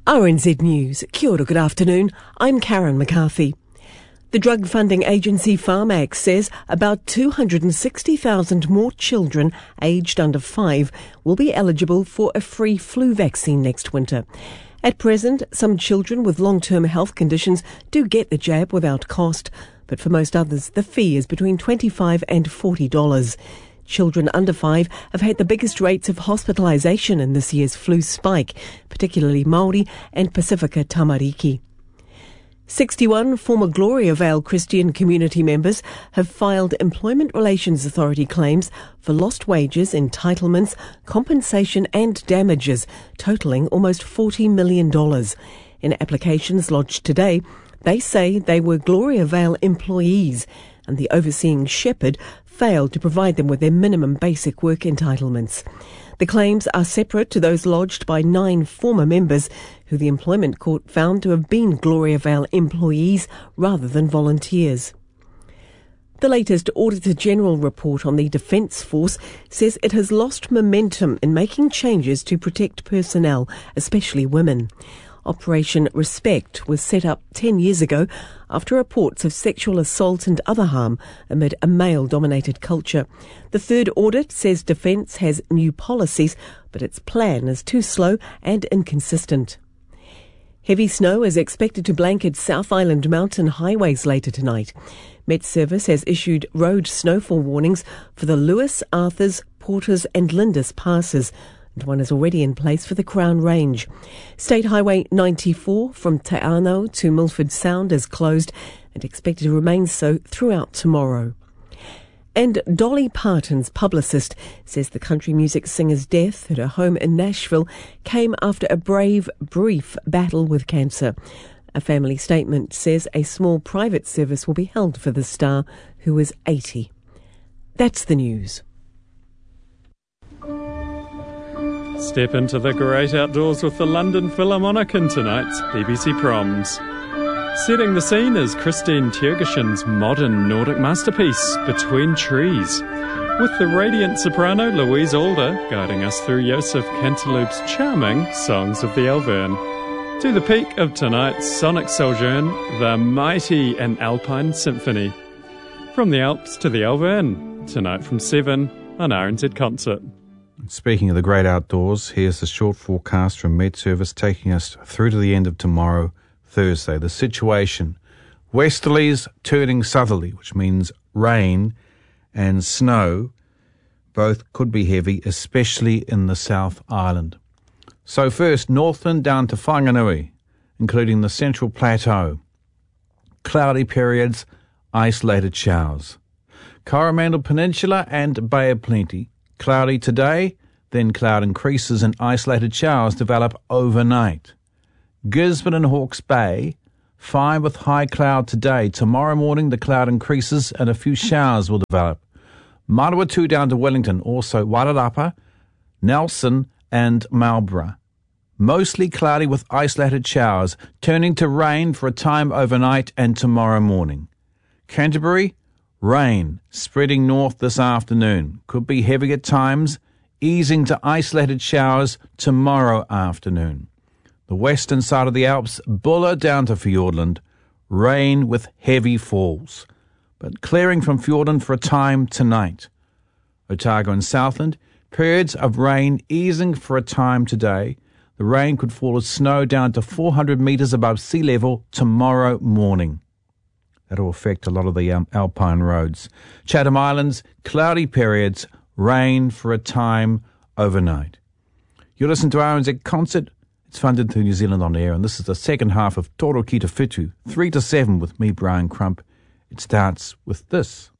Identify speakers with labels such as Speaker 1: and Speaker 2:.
Speaker 1: RNZ News. Kia ora, good afternoon. I'm Karen McCarthy. The drug funding agency Pharmax says about 260,000 more children aged under 5 will be eligible for a free flu vaccine next winter. At present, some children with long-term health conditions do get the jab without cost, but for most others, the fee is between $25 and $40. Children under 5 have had the biggest rates of hospitalisation in this year's flu spike, particularly Māori and Pacifica Tamariki. 61 former Gloriavale Christian community members have filed Employment Relations Authority claims for lost wages, entitlements, compensation and damages, totalling almost $40 million. In applications lodged today, they say they were Gloriavale employees and the overseeing shepherd failed to provide them with their minimum basic work entitlements. The claims are separate to those lodged by 9 former members who the Employment Court found to have been Gloriavale employees rather than volunteers. The latest Auditor General report on the Defence Force says it has lost momentum in making changes to protect personnel, especially women. Operation Respect was set up 10 years ago after reports of sexual assault and other harm amid a male-dominated culture. The third audit says Defence has new policies, but its plan is too slow and inconsistent. Heavy snow is expected to blanket South Island mountain highways later tonight. Met Service has issued road snowfall warnings for the Lewis, Arthurs, Porters and Lindis passes, and one is already in place for the Crown Range. State Highway 94 from Te Anau to Milford Sound is closed and expected to remain so throughout tomorrow. And Dolly Parton's publicist says the country music singer's death at her home in Nashville came after a brief battle with cancer. A family statement says a small private service will be held for the star, who is 80. That's the news.
Speaker 2: Step into the great outdoors with the London Philharmonic in tonight's BBC Proms. Setting the scene is Christine Tjergeson's modern Nordic masterpiece, Between Trees, with the radiant soprano Louise Alder guiding us through Joseph Canteloupe's charming Songs of the Alverne. To the peak of tonight's sonic sojourn, the mighty and Alpine Symphony. From the Alps to the Alverne, tonight from 7 on RNZ Concert.
Speaker 3: Speaking of the great outdoors, here's the short forecast from Met Service taking us through to the end of tomorrow, Thursday. The situation: westerlies turning southerly, which means rain and snow. Both could be heavy, especially in the South Island. So first, Northland down to Whanganui, including the Central Plateau. Cloudy periods, isolated showers. Coromandel Peninsula and Bay of Plenty. Cloudy today, then cloud increases and isolated showers develop overnight. Gisborne and Hawke's Bay, 5 with high cloud today. Tomorrow morning the cloud increases and a few showers will develop. Manawatu down to Wellington, also Wairarapa, Nelson and Marlborough. Mostly cloudy with isolated showers, turning to rain for a time overnight and tomorrow morning. Canterbury, rain spreading north this afternoon. Could be heavy at times, easing to isolated showers tomorrow afternoon. The western side of the Alps, Buller down to Fiordland, rain with heavy falls, but clearing from Fiordland for a time tonight. Otago and Southland, periods of rain easing for a time today. The rain could fall as snow down to 400 metres above sea level tomorrow morning. That'll affect a lot of the alpine roads. Chatham Islands, cloudy periods, rain for a time overnight. You listen to RNZ Concert. It's funded through New Zealand On Air, and this is the second half of Toro Ki Te Whitu, 3 to 7 with me, Brian Crump. It starts with this.